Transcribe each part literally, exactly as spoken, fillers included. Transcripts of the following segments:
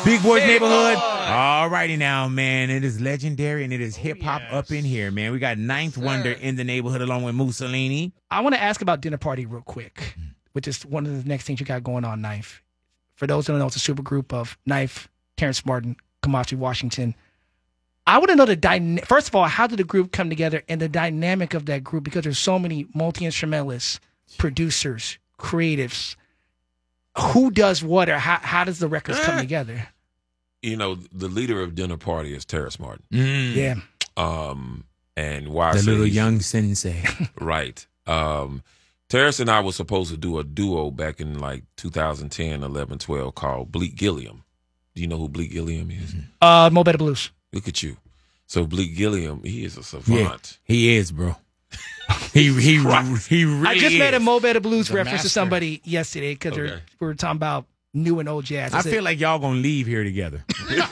Big Boys Neighborhood. All righty now, man. It is legendary and it is hip hop yes. up in here, man. We got Ninth Wonder in the neighborhood along with Mussolini. I want to ask about Dinner Party real quick, which is one of the next things you got going on, Knife. For those who don't know, it's a super group of Knife, Terrence Martin, Kamasi Washington. I want to know the dyna- First of all, how did the group come together and the dynamic of that group? Because there's so many multi-instrumentalists, producers, creatives. Who does what, or how, how does the records come together? You know, the leader of Dinner Party is Terrence Martin. Mm. Yeah. Um, and why I The say little he's- young sensei. Right. Um, Terrence and I were supposed to do a duo back in like two thousand ten, eleven, twelve called Bleak Gilliam. Do you know who Bleak Gilliam is? Mm-hmm. Uh, Mo Better Blues. Look at you. So Bleak Gilliam, he is a savant. Yeah, he is, bro. he he he really I just is. made a Mo Better Blues The reference to master. somebody yesterday because Okay. we were talking about new and old jazz. I feel like y'all gonna leave here together. you know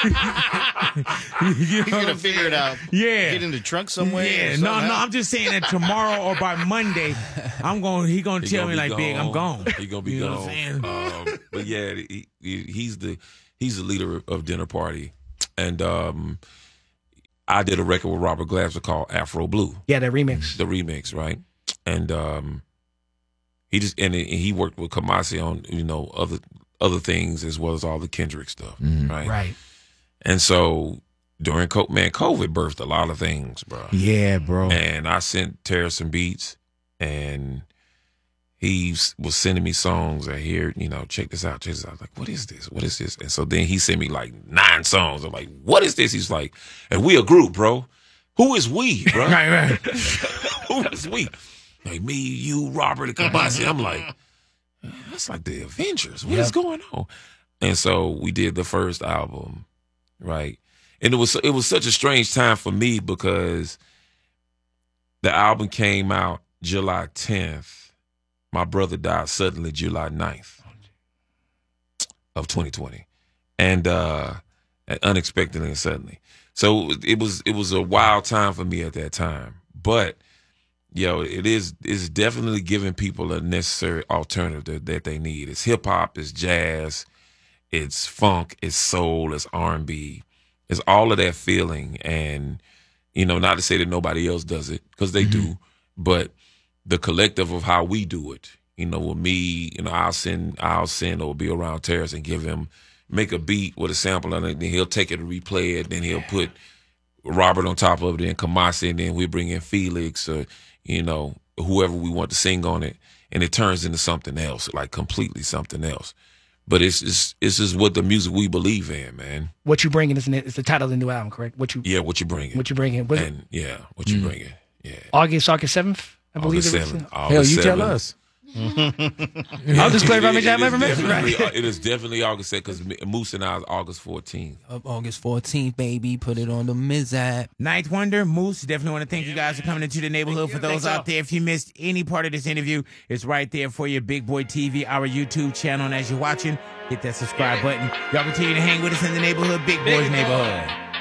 He's what gonna I'm figure saying? it out. Yeah. Get in the trunk somewhere. Yeah, or no, something. no. I'm just saying that tomorrow or by Monday, I'm going. He gonna He tell gonna me be like, "Big, I'm gone." He gonna be You know gone. what I'm saying? Um, but yeah, he, he, he's the he's the leader of Dinner Party, and um, I did a record with Robert Glasper called Afro Blue, yeah, that remix. the remix, right? And um, he just and he worked with Kamasi on you know other other things as well as all the Kendrick stuff, right? Right. And so during co- man, COVID birthed a lot of things, bro. Yeah, bro. And I sent Terrence some beats, and he s- was sending me songs. I hear, you know, check this out, check this out. I was like, what is this? What is this? And so then he sent me like nine songs. I'm like, what is this? He's like, and we a group, bro. Who is we, bro? Right, right. Who is we? Like me, you, Robert, and Kamasi. I'm like, that's like the Avengers. What is Yep. going on? And so we did the first album, right? And it was it was such a strange time for me because the album came out July tenth. My brother died suddenly July ninth of twenty twenty. And uh unexpectedly and suddenly. So it was it was a wild time for me at that time. But yo, it is it's definitely giving people a necessary alternative that, that they need. It's hip hop, it's jazz, it's funk, it's soul, it's R and B. It's all of that feeling, and you know, not to say that nobody else does it because they Mm-hmm. do, but the collective of how we do it. You know, with me, you know, I'll send I'll send or be around Terrence and give him make a beat with a sample on it, then he'll take it and replay it, then he'll put Robert on top of it, and Kamasi, and then we bring in Felix or you know whoever we want to sing on it, and it turns into something else, like completely something else. But it's just, it's just what the music we believe in, man. What you bringing is is the title of the new album, correct? What you Yeah, what you bringing? what you bringing? Was it And yeah, what you bringing? Yeah, August August seventh? I believe August it was. seventh. Hell, August you tell seventh. us. I'll just play Rami It- Jam it is information, definitely- right? It is definitely August seventh because Moose and I is August fourteenth. Of August fourteenth, baby. Put it on the Miz app. Ninth Wonder, Moose, definitely want to thank you guys for coming into the neighborhood. For those out there, if you missed any part of this interview, it's right there for you. Big Boy T V, our YouTube channel. And as you're watching, hit that subscribe button. Y'all continue to hang with us in the neighborhood, Big Boys Neighborhood.